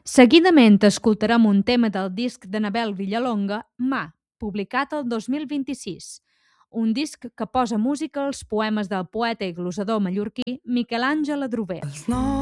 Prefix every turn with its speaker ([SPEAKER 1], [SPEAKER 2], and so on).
[SPEAKER 1] Seguidament escoltarem un tema del disc de Nabel Villalonga, Mà, publicat el 2026, un disc que posa música als poemes del poeta i glosador mallorquí Miquel Àngel Adrover.